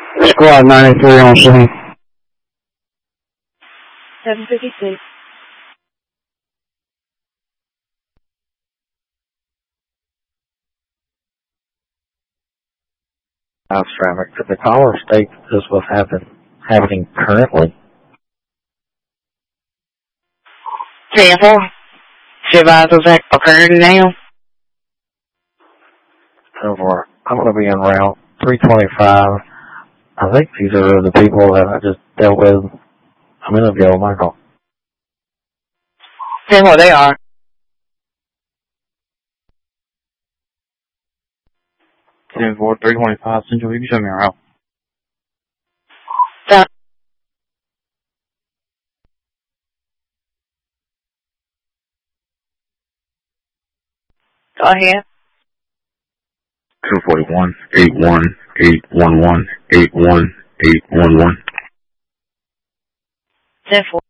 Squad 93 on scene. 756. House traffic. Could the caller state this was happening currently? 10-4. She advises that occurring now. Over. I'm going to be en route 325. I think these are the people that I just dealt with a minute ago, Michael. 10-4, they are. 10-4, 325 Central. You can show me around. Done. Go ahead. 241, 81, 811, 81, 811. 10-4.